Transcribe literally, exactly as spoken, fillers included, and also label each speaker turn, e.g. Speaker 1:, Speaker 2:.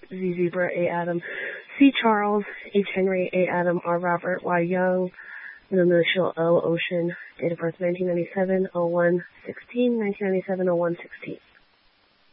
Speaker 1: Z Zebra, A Adam, C Charles, H Henry, A Adam, R Robert, Y Young, the initial O Ocean, date of birth nineteen ninety-seven, oh one sixteen, nineteen ninety-seven, oh one sixteen.